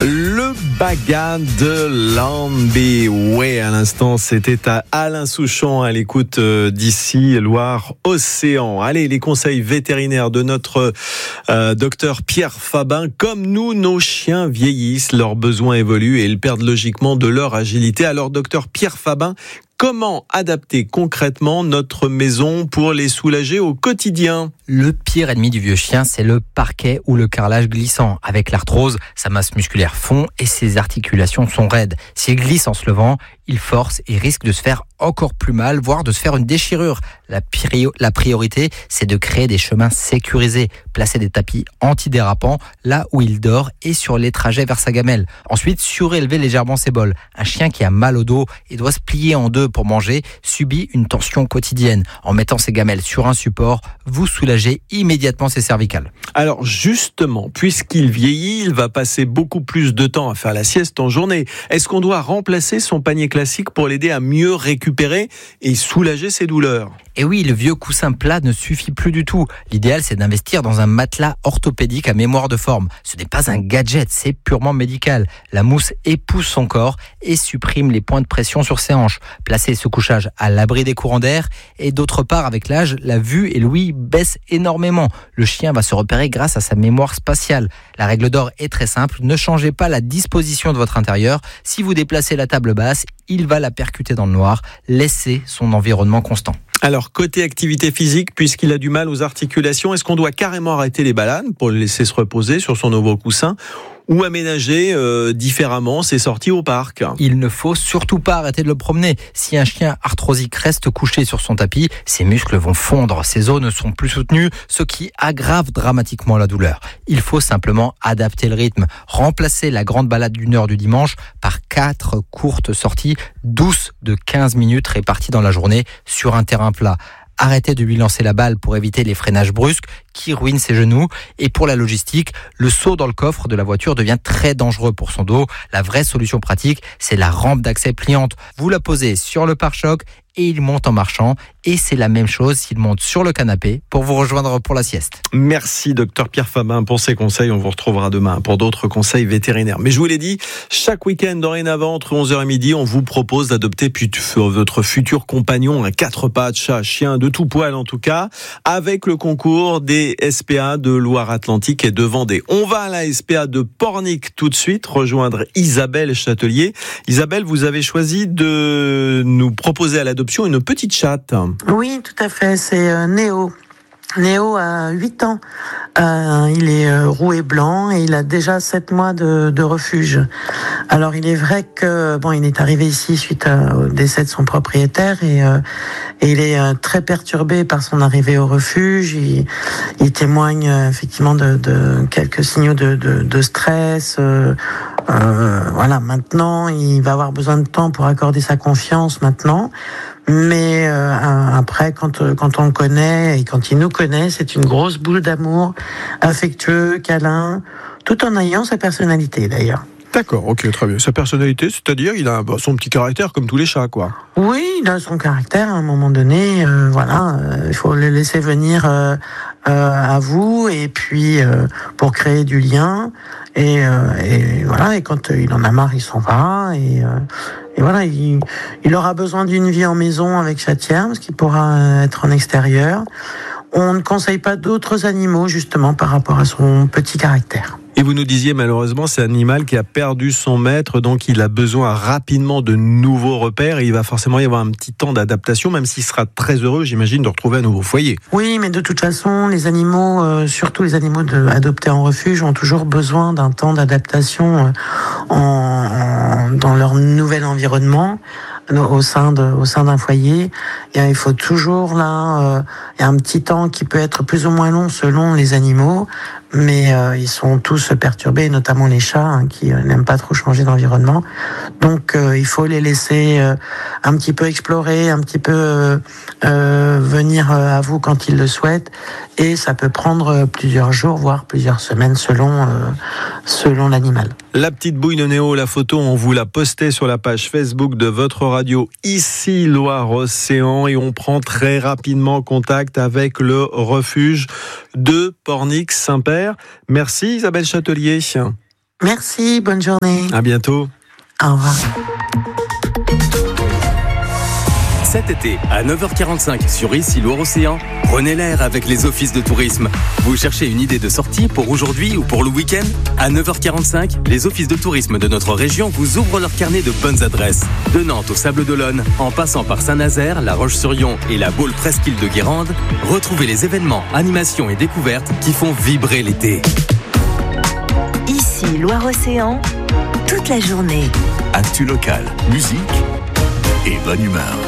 Le Baga de Lambé. Ouais, à l'instant, c'était à Alain Souchon à l'écoute d'ici Loire-Océan. Allez, les conseils vétérinaires de notre docteur Pierre Fabin. Comme nous, nos chiens vieillissent, leurs besoins évoluent et ils perdent logiquement de leur agilité. Alors, docteur Pierre Fabin, comment adapter concrètement notre maison pour les soulager au quotidien ? Le pire ennemi du vieux chien, c'est le parquet ou le carrelage glissant. Avec l'arthrose, sa masse musculaire fond et ses articulations sont raides. S'il glisse en se levant, il force et risque de se faire encore plus mal, voire de se faire une déchirure. La priorité, c'est de créer des chemins sécurisés, placer des tapis antidérapants là où il dort et sur les trajets vers sa gamelle. Ensuite, surélever légèrement ses bols. Un chien qui a mal au dos et doit se plier en deux pour manger subit une tension quotidienne. En mettant ses gamelles sur un support, vous soulagez immédiatement ses cervicales. Alors justement, puisqu'il vieillit, il va passer beaucoup plus de temps à faire la sieste en journée. Est-ce qu'on doit remplacer son panier classique pour l'aider à mieux récupérer et soulager ses douleurs ? Et oui, le vieux coussin plat ne suffit plus du tout. L'idéal, c'est d'investir dans un matelas orthopédique à mémoire de forme. Ce n'est pas un gadget, c'est purement médical. La mousse épouse son corps et supprime les points de pression sur ses hanches. Placez ce couchage à l'abri des courants d'air. Et d'autre part, avec l'âge, la vue et l'ouïe baissent énormément. Le chien va se repérer grâce à sa mémoire spatiale. La règle d'or est très simple, ne changez pas la disposition de votre intérieur. Si vous déplacez la table basse, il va la percuter dans le noir. Laissez son environnement constant. Alors, côté activité physique, puisqu'il a du mal aux articulations, est-ce qu'on doit carrément arrêter les balades pour le laisser se reposer sur son nouveau coussin ou aménager différemment ses sorties au parc ? Il ne faut surtout pas arrêter de le promener. Si un chien arthrosique reste couché sur son tapis, ses muscles vont fondre, ses os ne sont plus soutenus, ce qui aggrave dramatiquement la douleur. Il faut simplement adapter le rythme. Remplacer la grande balade d'1 heure du dimanche par 4 courtes sorties douces de 15 minutes réparties dans la journée sur un terrain plat. Arrêtez de lui lancer la balle pour éviter les freinages brusques qui ruinent ses genoux. Et pour la logistique, le saut dans le coffre de la voiture devient très dangereux pour son dos. La vraie solution pratique, c'est la rampe d'accès pliante. Vous la posez sur le pare-choc et il monte en marchant. Et c'est la même chose s'il monte sur le canapé pour vous rejoindre pour la sieste. Merci docteur Pierre Fabin pour ces conseils. On vous retrouvera demain pour d'autres conseils vétérinaires. Mais je vous l'ai dit, chaque week-end dorénavant entre 11h et midi, on vous propose d'adopter votre futur compagnon, un 4 pattes, chat, chien, de tout poil en tout cas, avec le concours des SPA de Loire-Atlantique et de Vendée. On va à la SPA de Pornic tout de suite, rejoindre Isabelle Châtelier. Isabelle, vous avez choisi de nous proposer à l'adoption une petite chatte. Oui, tout à fait, c'est Néo. Néo a 8 ans. Il est roux et blanc et il a déjà 7 mois de refuge. Alors il est vrai que il est arrivé ici suite au décès de son propriétaire et il est très perturbé par son arrivée au refuge. Il témoigne effectivement de quelques signaux de stress. Voilà, maintenant il va avoir besoin de temps pour accorder sa confiance maintenant. Mais après, quand on le connaît et quand il nous connaît, c'est une grosse boule d'amour, affectueux, câlin, tout en ayant sa personnalité d'ailleurs. D'accord, ok, très bien. Sa personnalité, c'est-à-dire, il a son petit caractère comme tous les chats, quoi. Oui, il a son caractère. À un moment donné, il faut le laisser venir à vous et puis pour créer du lien et voilà. Et quand il en a marre, il s'en va et voilà. Il aura besoin d'une vie en maison avec sa tienne, parce qu'il pourra être en extérieur. On ne conseille pas d'autres animaux justement par rapport à son petit caractère. Et vous nous disiez, malheureusement, c'est un animal qui a perdu son maître, donc il a besoin rapidement de nouveaux repères et il va forcément y avoir un petit temps d'adaptation, même s'il sera très heureux, j'imagine, de retrouver un nouveau foyer. Oui, mais de toute façon, les animaux, surtout les animaux adoptés en refuge, ont toujours besoin d'un temps d'adaptation dans leur nouvel environnement. Au sein d'un foyer, et il faut toujours il y a un petit temps qui peut être plus ou moins long selon les animaux, mais ils sont tous perturbés, notamment les chats qui n'aiment pas trop changer d'environnement. Donc il faut les laisser un petit peu explorer, un petit peu venir à vous quand ils le souhaitent, et ça peut prendre plusieurs jours, voire plusieurs semaines selon l'animal. La petite bouille de Néo, la photo, on vous l'a postée sur la page Facebook de votre radio ici Loire-Océan, et on prend très rapidement contact avec le refuge de Pornic-Saint-Père. Merci Isabelle Châtelier. Merci, bonne journée. À bientôt. Au revoir. Cet été, à 9h45 sur Ici Loire-Océan, prenez l'air avec les offices de tourisme. Vous cherchez une idée de sortie pour aujourd'hui ou pour le week-end ? À 9h45, les offices de tourisme de notre région vous ouvrent leur carnet de bonnes adresses. De Nantes au Sable d'Olonne, en passant par Saint-Nazaire, La Roche-sur-Yon et la Baule Presqu'île de Guérande, retrouvez les événements, animations et découvertes qui font vibrer l'été. Ici Loire-Océan, toute la journée. Actu locale, musique et bonne humeur.